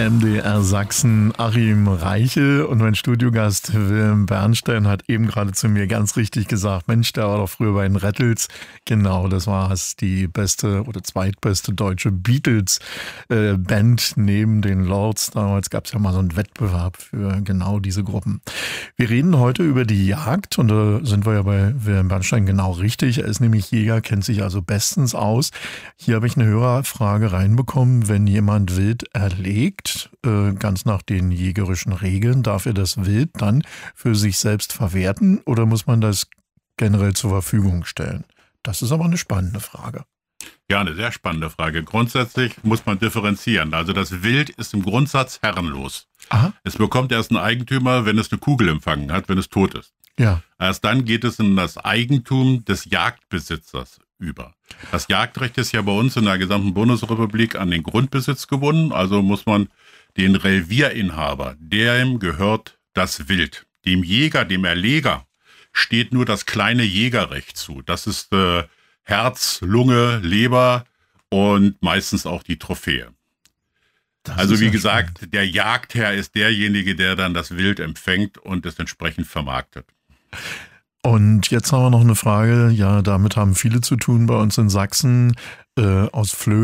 MDR Sachsen Achim Reichel und mein Studiogast Wilhelm Bernstein hat eben gerade zu mir ganz richtig gesagt, Mensch, der war doch früher bei den Rattles. Genau, das war es, die beste oder zweitbeste deutsche Beatles-Band neben den Lords. Damals gab es ja mal so einen Wettbewerb für genau diese Gruppen. Wir reden heute über die Jagd und da sind wir ja bei Wilhelm Bernstein genau richtig. Er ist nämlich Jäger, kennt sich also bestens aus. Hier habe ich eine Hörerfrage reinbekommen, wenn jemand Wild erlegt, ganz nach den jägerischen Regeln, darf er das Wild dann für sich selbst verwerten oder muss man das generell zur Verfügung stellen? Das ist aber eine spannende Frage. Ja, eine sehr spannende Frage. Grundsätzlich muss man differenzieren. Also das Wild ist im Grundsatz herrenlos. Aha. Es bekommt erst einen Eigentümer, wenn es eine Kugel empfangen hat, wenn es tot ist. Ja. Erst dann geht es in das Eigentum des Jagdbesitzers über. Das Jagdrecht ist ja bei uns in der gesamten Bundesrepublik an den Grundbesitz gebunden. Also muss man den Revierinhaber, dem gehört das Wild. Dem Jäger, dem Erleger steht nur das kleine Jägerrecht zu. Das ist Herz, Lunge, Leber und meistens auch die Trophäe. Also wie gesagt, der Jagdherr ist derjenige, der dann das Wild empfängt und es entsprechend vermarktet. Und jetzt haben wir noch eine Frage, ja, damit haben viele zu tun bei uns in Sachsen, aus Flöhen.